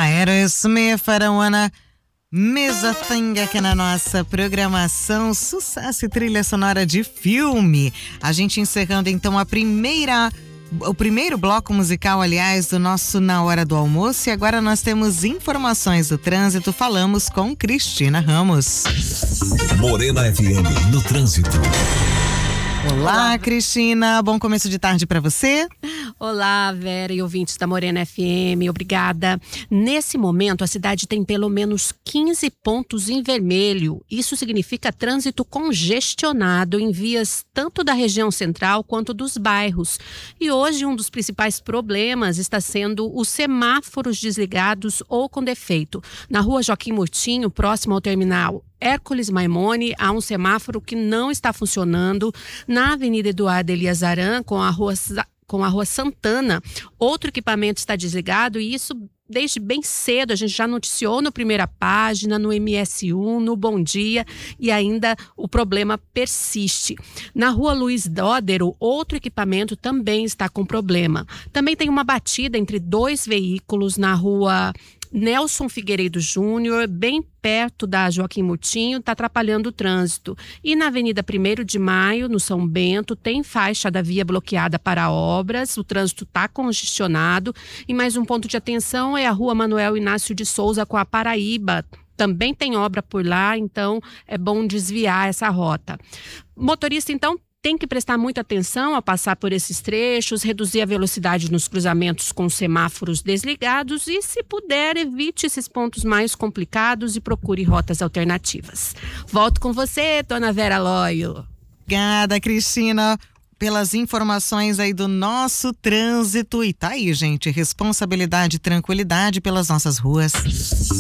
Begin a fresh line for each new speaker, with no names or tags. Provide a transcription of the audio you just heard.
Aerosmith, Faraona, Mesma Thing aqui na nossa programação, sucesso e trilha sonora de filme. A gente encerrando então o primeiro bloco musical, aliás, do nosso Na Hora do Almoço. E agora nós temos informações do trânsito. Falamos com Cristina Ramos.
Morena FM no trânsito.
Olá, Cristina, bom começo de tarde para você.
Olá, Vera e ouvintes da Morena FM, obrigada. Nesse momento, a cidade tem pelo menos 15 pontos em vermelho. Isso significa trânsito congestionado em vias tanto da região central quanto dos bairros. E hoje, um dos principais problemas está sendo os semáforos desligados ou com defeito. Na rua Joaquim Murtinho, próximo ao terminal Hércules Maimone, há um semáforo que não está funcionando. Na Avenida Eduardo Elias Aran, com a Rua Santana, outro equipamento está desligado, e isso desde bem cedo. A gente já noticiou no Primeira Página, no MS1, no Bom Dia, e ainda o problema persiste. Na Rua Luiz Dódero, outro equipamento também está com problema. Também tem uma batida entre dois veículos na Rua Nelson Figueiredo Júnior, bem perto da Joaquim Murtinho, está atrapalhando o trânsito. E na Avenida 1º de Maio, no São Bento, tem faixa da via bloqueada para obras, o trânsito está congestionado. E mais um ponto de atenção é a Rua Manuel Inácio de Souza com a Paraíba. Também tem obra por lá, então é bom desviar essa rota. Motorista, então, tem que prestar muita atenção ao passar por esses trechos, reduzir a velocidade nos cruzamentos com semáforos desligados e, se puder, evite esses pontos mais complicados e procure rotas alternativas. Volto com você, dona Vera Loio.
Obrigada, Cristina, pelas informações aí do nosso trânsito. E tá aí, gente, responsabilidade e tranquilidade pelas nossas ruas.